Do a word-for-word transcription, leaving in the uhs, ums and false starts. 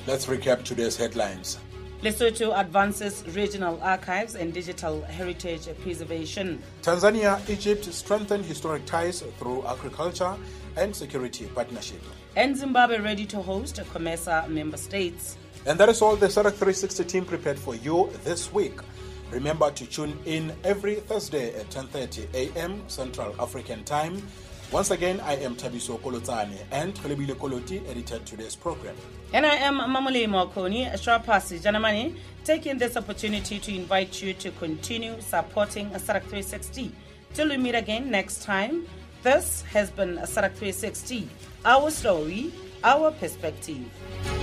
Let's recap today's headlines. Lesotho advances regional archives and digital heritage preservation. Tanzania, Egypt strengthen historic ties through agriculture and security partnership. And Zimbabwe ready to host COMESA member states. And that is all the SADC three sixty team prepared for you this week. Remember to tune in every Thursday at ten thirty a.m. Central African Time. Once again, I am Tabiso Kolotane and Khalibile Koloti edited today's program. And I am Mamule Mokoni, Shrapasi Janamani, taking this opportunity to invite you to continue supporting SADC three sixty. Till we meet again next time, this has been SADC three sixty, our story, our perspective.